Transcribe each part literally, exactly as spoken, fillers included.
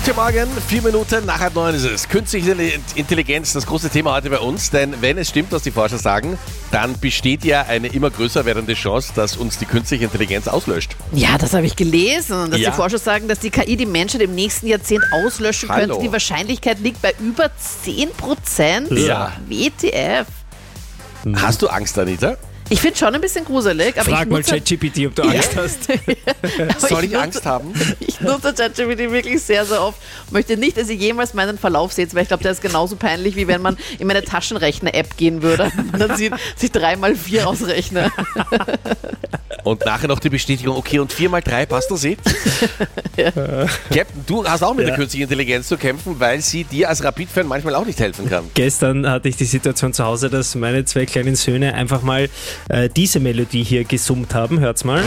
Guten Morgen, vier Minuten nach halb neun ist es. Künstliche Intelligenz, das große Thema heute bei uns. Denn wenn es stimmt, was die Forscher sagen, dann besteht ja eine immer größer werdende Chance, dass uns die künstliche Intelligenz auslöscht. Ja, das habe ich gelesen, dass Ja. die Forscher sagen, dass die K I die Menschheit im nächsten Jahrzehnt auslöschen Hallo. könnte. Die Wahrscheinlichkeit liegt bei über zehn Prozent. Ja. W T F. Hast du Angst, Anita? Ich finde schon ein bisschen gruselig. Aber Frag ich mal nutze, ChatGPT, ob du Angst hast. aber Soll ich nutze- Angst haben? Ich nutze ChatGPT wirklich sehr, sehr oft. Möchte nicht, dass ihr jemals meinen Verlauf seht, weil ich glaube, der ist genauso peinlich, wie wenn man in meine Taschenrechner-App gehen würde. Und dann sieht, sich drei mal vier ausrechne. Und nachher noch die Bestätigung, okay, und vier mal drei passt das eh? Captain, du hast auch mit der Ja. künstlichen Intelligenz zu kämpfen, weil sie dir als Rapid-Fan manchmal auch nicht helfen kann. Gestern hatte ich die Situation zu Hause, dass meine zwei kleinen Söhne einfach mal äh, diese Melodie hier gesummt haben. Hört's mal.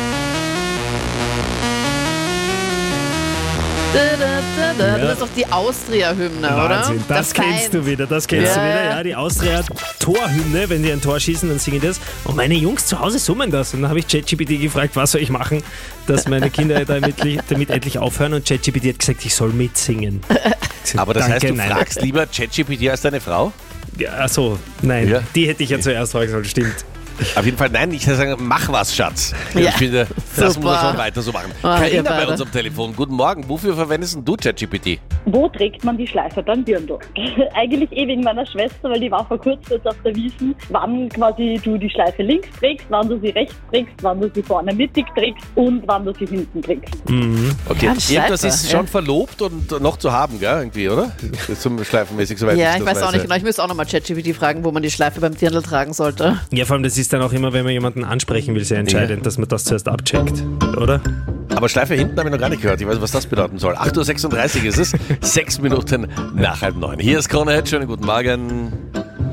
Da, da, da, da. Das ist doch die Austria-Hymne, oder? Wahnsinn, das Der kennst Feind. du wieder, das kennst Ja, du wieder. ja. Ja, die Austria-Torhymne, wenn die ein Tor schießen, dann singen die das. Und meine Jungs zu Hause summen das. Und dann habe ich ChatGPT gefragt, was soll ich machen, dass meine Kinder damit, damit endlich aufhören. Und ChatGPT hat gesagt, ich soll mitsingen. Aber das heißt, Danke, du nein. fragst lieber ChatGPT als deine Frau? Ja, achso, nein, Ja. die hätte ich ja zuerst fragen sollen, stimmt. Auf jeden Fall, nein, ich sage, mach was, Schatz. Ja. Ich finde, das Super. muss man schon weiter so machen. Ah, ihr Carina bei beide. uns am Telefon. Guten Morgen. Wofür verwendest denn du ChatGPT? Wo trägt man die Schleife beim Dirndl? Eigentlich eh wegen meiner Schwester, weil die war vor kurzem jetzt auf der Wiesn, wann quasi du die Schleife links trägst, wann du sie rechts trägst, wann du sie vorne mittig trägst und wann du sie hinten trägst. Okay, Ja, die irgendwas Schleife, ist ja. schon verlobt und noch zu haben, gell, irgendwie, oder? Zum Schleifenmäßig, soweit Ja, ich ich das weiß auch nicht genau. Ich müsste auch nochmal ChatGPT fragen, wo man die Schleife beim Dirndl tragen sollte. Ja, vor allem, das ist dann auch immer, wenn man jemanden ansprechen will, sehr entscheidend, dass man das zuerst abcheckt, oder? Aber Schleife hinten habe ich noch gar nicht gehört. Ich weiß, was das bedeuten soll. acht Uhr sechsunddreißig ist es, sechs Minuten nach halb neun. Hier ist Krone, schönen guten Morgen.